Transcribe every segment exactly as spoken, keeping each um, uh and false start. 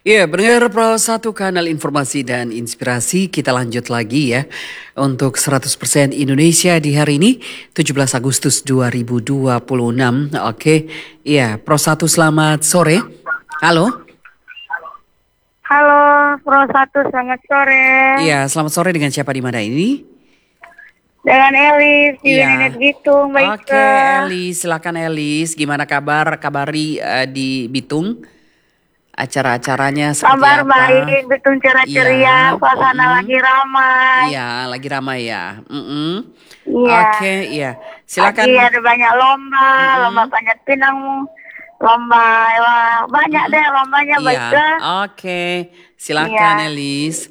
Ya, pendengar Pro satu Kanal Informasi dan Inspirasi, kita lanjut lagi ya. Untuk seratus persen Indonesia di hari ini, tujuh belas Agustus dua ribu dua puluh enam. Oke, ya Pro satu selamat sore. Halo. Halo, Pro satu selamat sore. Iya, selamat sore, dengan siapa di mana ini? Dengan Elis di Iya. Wininet Bitung, baik Oke, ke. Elis, silakan Elis. Gimana kabar? Kabari eh, di Bitung? Acara-acaranya seperti Kabar apa? baik, Bitung cerah Iya, ceria, suasana mm-mm. lagi ramai. Iya, lagi ramai ya. Mm-mm. Iya, Oke, iya. lagi Silakan. ada banyak lomba, lomba Mm-mm. panjat pinang, lomba, wah, banyak Mm-mm. deh lombanya, baik Iya, ke. oke. Silakan Iya, Elis.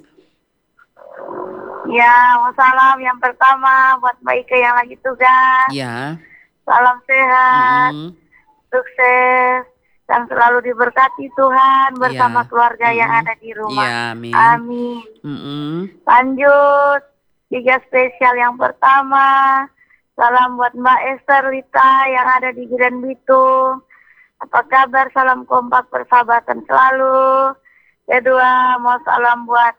iya, salam yang pertama buat Mbak Ike yang lagi tugas. Iya. Salam sehat, Mm-mm. sukses, dan selalu diberkati Tuhan bersama Iya. keluarga yang Mm-mm. ada di rumah. Iya, amin. Amin. Mm-mm. Lanjut, tiga spesial yang pertama. Salam buat Mbak Esther Lita yang ada di Grand Bitung. Apa kabar? Salam kompak persahabatan selalu. Kedua, mau salam buat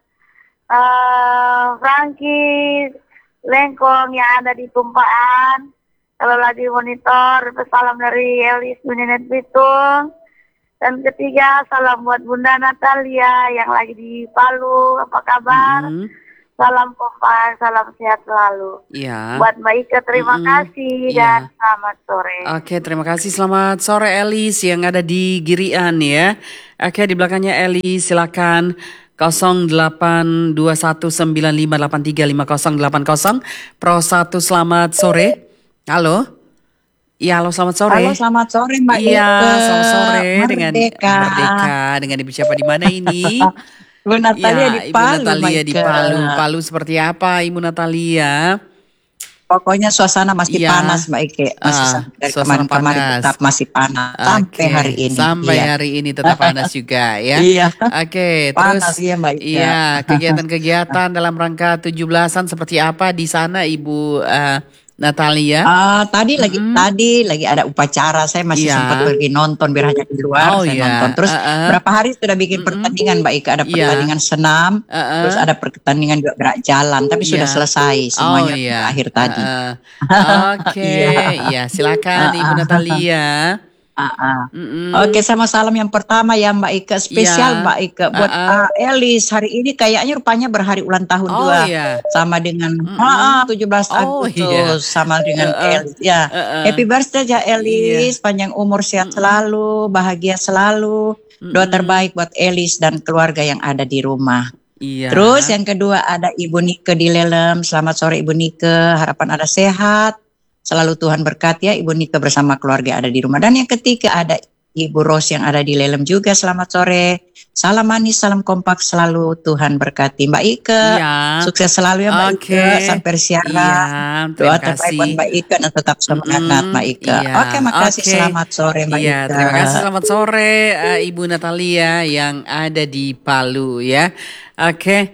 uh, Frankie Lengkong yang ada di Tumpaan. Kalau lagi monitor, salam dari Elis Wininet Bitung. Dan ketiga, salam buat Bunda Natalia yang lagi di Palu. Apa kabar? Mm-mm. Salam kompak, salam sehat selalu. Iya. Buat Mbak Ika, terima Mm-mm. kasih dan Iya. selamat sore. Oke, terima kasih. Selamat sore Elis yang ada di Girian ya. Oke, di belakangnya Elis, silakan nol delapan dua satu sembilan lima delapan tiga lima nol delapan nol. Pro satu selamat sore. Halo. Iya, halo selamat sore. Halo, selamat sore Mbak Iya, Ike. selamat sore dengan Merdeka. Merdeka. Dengan Ibu siapa di mana ini? Bu Natalia Ya, di Ibu Palu, Mbak Natalia di Ike. Palu. Palu seperti apa Ibu Natalia? Pokoknya suasana masih Iya, panas Mbak Ike. Masih ah, sampai dari suasana kemarin-kemarin panas. tetap masih panas. Sampai Oke, hari ini. sampai Iya. hari ini tetap panas juga ya. Iya, Oke, panas terus ya Mbak Ike. iya, kegiatan-kegiatan dalam rangka tujuh belasan seperti apa di sana Ibu eh, Natalia? Ah, tadi lagi Mm-mm. tadi lagi ada upacara, saya masih Iya. sempat pergi nonton biar hanya di luar Oh saya iya, nonton. Terus uh-uh. berapa hari sudah bikin Mm-mm. pertandingan Mbak Ika, ada Iya. pertandingan senam, Uh-uh. terus ada pertandingan juga gerak jalan, tapi sudah Iya. selesai Oh semuanya iya, akhir tadi. uh-uh. Oke, Iya. ya silakan Ibu Ah, ah. Natalia. Ah, ah. Mm-mm. Oke, sama salam yang pertama ya Mbak Ika, spesial Iya. Mbak Ika buat Uh-uh. ah, Elis hari ini kayaknya rupanya berhari ulang tahun Oh juga iya. sama dengan Mm-mm. ah, ah, tujuh belas Oh iya. Agustus sama dengan Uh-uh. Elis. Ya, Uh-uh. happy birthday ya Iya. Elis, panjang umur, sehat Mm-mm. selalu, bahagia selalu. Doa Mm-mm. terbaik buat Elis dan keluarga yang ada di rumah. Iya. Terus yang kedua ada Ibu Nike di Lelem. Selamat sore Ibu Nike, harapan ada sehat. Selalu Tuhan berkati ya Ibu Nike bersama keluarga yang ada di rumah. Dan yang ketiga ada Ibu Ros yang ada di Lelem juga, selamat sore. Salam manis, salam kompak selalu, Tuhan berkati. Mbak Ike, Iya. sukses selalu ya Mbak Oke. Ike sampai siaran. Iya, Doa terima terbaik kasih. buat Mbak Ike dan tetap semangat Mm-mm. Mbak Ike. Iya. Oke, makasih. Oke. Selamat sore Mbak Iya, Ike. terima kasih. Selamat sore eh, Ibu Natalia yang ada di Palu ya. Oke,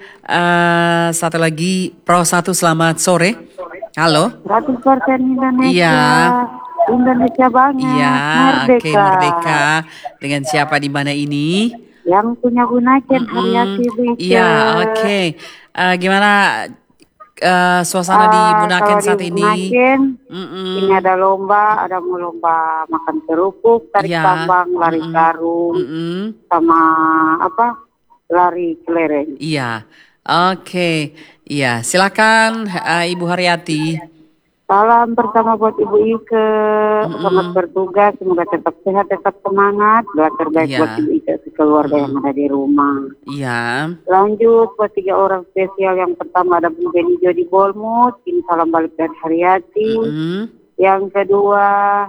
eh, satu lagi Pro satu selamat sore. Halo. seratus persen Indonesia. Iya. Indonesia banget. Iya, Merdeka. oke Merdeka. Dengan siapa di mana ini? Yang punya gunakan Mm-mm. Haryati Bika. Iya, oke. Eh, gimana eh, suasana di Ah, Bunaken kalau saat di ini? Bunaken, Mm-mm. ini ada lomba, ada mau lomba makan kerupuk, tarik Iya. tambang, lari Mm-mm. karung, Mm-mm. sama apa? Lari kelereng. Iya, oke. Iya, silakan eh, Ibu Haryati. Salam pertama buat Ibu Ike, Mm-mm. selamat bertugas, semoga tetap sehat, tetap semangat. Doa terbaik Iya. buat Ibu Ike, keluarga yang ada di rumah. Iya. Lanjut buat tiga orang spesial, yang pertama ada Bung Benijo di Bolmut, ini salam balik dari Haryati. Mm-mm. Yang kedua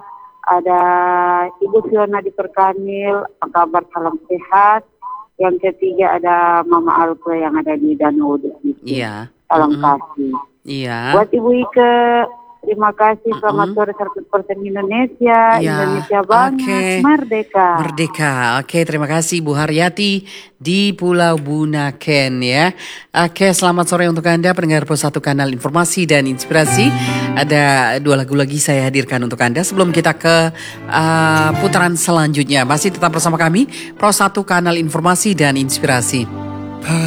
ada Ibu Fiona di Perkanil, apa kabar, salam sehat. Yang ketiga ada Mama Alfa yang ada di Danau Udus. Iya. Salam Mm-mm. kasih. Iya. Buat Ibu Ike, Terima kasih. Selamat Mm-mm. sore seratus persen Indonesia. Ya, Indonesia banget. oke. Merdeka. Merdeka. Oke, terima kasih Bu Haryati di Pulau Bunaken ya. Oke, selamat sore untuk Anda pendengar Pro satu Kanal Informasi dan Inspirasi. Ada dua lagu lagi saya hadirkan untuk Anda sebelum kita ke uh, putaran selanjutnya. Masih tetap bersama kami Pro satu Kanal Informasi dan Inspirasi.